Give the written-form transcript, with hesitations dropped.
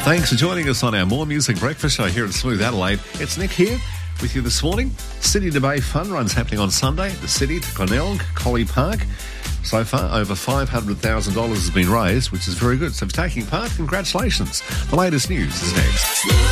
Thanks for joining us on our More Music Breakfast show here at Smooth Adelaide. It's Nick here with you this morning. City to Bay fun run's happening on Sunday. The city to Glenelg, Collie Park. So far, over $500,000 has been raised, which is very good. So if you're taking part, congratulations. The latest news is next.